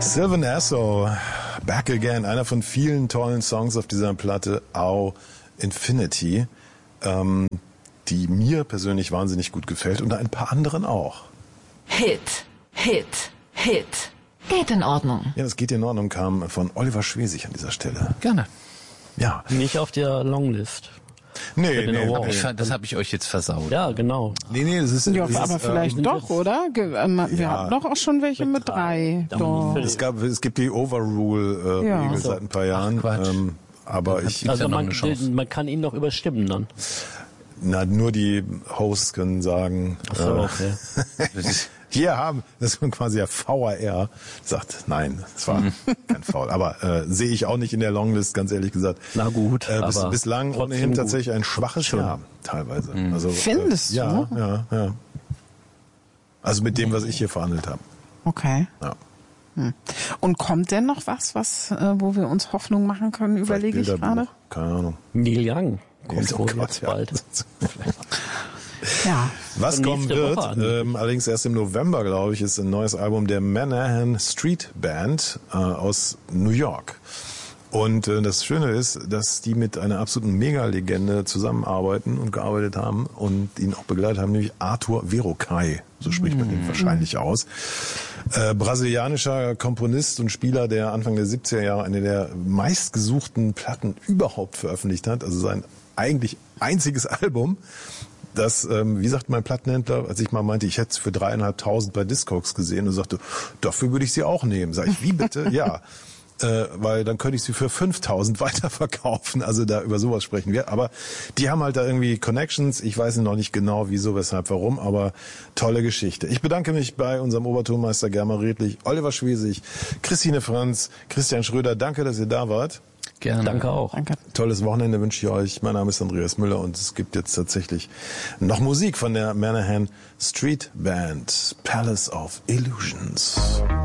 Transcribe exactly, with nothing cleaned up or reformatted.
Sylvan Esso, Back Again, einer von vielen tollen Songs auf dieser Platte, Au Infinity, ähm, die mir persönlich wahnsinnig gut gefällt und ein paar anderen auch. Hit, Hit, Hit. Geht in Ordnung. Ja, das geht in Ordnung, kam von Oliver Schwesig an dieser Stelle. Gerne. Ja. Nicht auf der Longlist. Nee, nee, Aber ich fand, das habe ich euch jetzt versaut. Ja, genau. nee, nee, das ist... Ja, das aber ist, vielleicht ähm, doch, oder? Ge- äh, Wir ja. hatten doch auch schon welche mit drei. Doch. Es, gab, es gibt die Overrule-Regel äh, Ja. seit ein paar Jahren. Ach, Quatsch. ähm, aber ich... Also ja noch man, eine Chance. man kann ihn noch überstimmen dann. Na, nur die Hosts können sagen... Ach so, okay. Wir haben, das ist quasi der V A R, sagt, nein, es war Mhm. kein Foul. Aber äh, sehe ich auch nicht in der Longlist, ganz ehrlich gesagt. Na gut, äh, bis, aber bislang trotzdem ohnehin gut. tatsächlich ein schwaches Schon. Jahr, teilweise. Mhm. Also, Findest äh, ja, du? Ja, ja. Also mit dem, was ich hier verhandelt habe. Okay. Ja. Hm. Und kommt denn noch was, was, äh, wo wir uns Hoffnung machen können, überlege ich Bilderbuch, gerade? Keine Ahnung. Neil Young kommt Oh wohl Gott, jetzt ja. bald. Ja. Was Nächste kommen wird, Woche an. ähm, allerdings erst im November, glaube ich, ist ein neues Album der Manahan Street Band äh, aus New York. Und äh, das Schöne ist, dass die mit einer absoluten Mega-Legende zusammenarbeiten und gearbeitet haben und ihn auch begleitet haben, nämlich Arthur Verocai, so spricht man ihn wahrscheinlich aus. Äh, brasilianischer Komponist und Spieler, der Anfang der siebziger Jahre eine der meistgesuchten Platten überhaupt veröffentlicht hat, also sein eigentlich einziges Album. Das, ähm, wie sagt mein Plattenhändler, als ich mal meinte, ich hätte es für dreieinhalbtausend bei Discogs gesehen und sagte, dafür würde ich sie auch nehmen. Sag ich, wie bitte? Ja, äh, weil dann könnte ich sie für fünftausend weiterverkaufen. Also da über sowas sprechen wir. Aber die haben halt da irgendwie Connections. Ich weiß noch nicht genau, wieso, weshalb, warum, aber tolle Geschichte. Ich bedanke mich bei unserem Obertonmeister Germa Redlich, Oliver Schwesig, Christine Franz, Christian Schröder. Danke, dass ihr da wart. Gerne. Danke auch. Danke. Tolles Wochenende wünsche ich euch. Mein Name ist Andreas Müller und es gibt jetzt tatsächlich noch Musik von der Manahan Street Band, Palace of Illusions.